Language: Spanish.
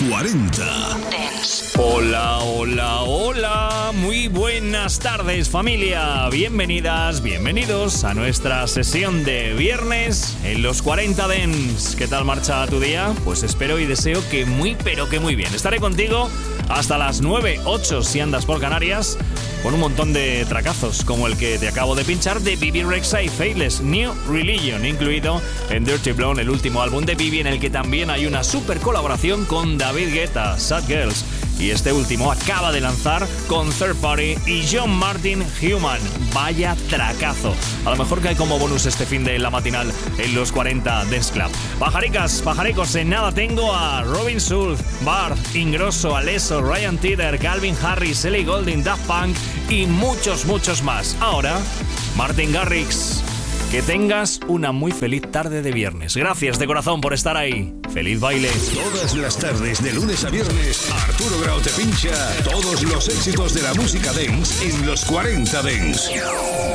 40 Dance. Hola, hola, hola. Muy buenas tardes, familia. Bienvenidas, bienvenidos a nuestra sesión de viernes en los 40 Dance. ¿Qué tal marcha tu día? Pues espero y deseo que muy, pero que muy bien. Estaré contigo hasta las 9, 8 si andas por Canarias, con un montón de tracazos como el que te acabo de pinchar de Bibi Rexha y Faithless, New Religion, incluido en Dirty Blonde, el último álbum de Bibi, en el que también hay una super colaboración con David Guetta, Sad Girls. Y este último acaba de lanzar con Third Party y John Martin, Human. Vaya tracazo. A lo mejor cae como bonus este fin de la matinal en los 40 Dance Club. Pajaricas, pajaricos, en nada tengo a Robin Schulz, Barth, Ingrosso, Alesso, Ryan Tedder, Calvin Harris, Ellie Goulding, Daft Punk y muchos, muchos más. Ahora, Martin Garrix. Que tengas una muy feliz tarde de viernes. Gracias de corazón por estar ahí. ¡Feliz baile! Todas las tardes, de lunes a viernes, Arturo Grau te pincha todos los éxitos de la música dance en los 40 Dance.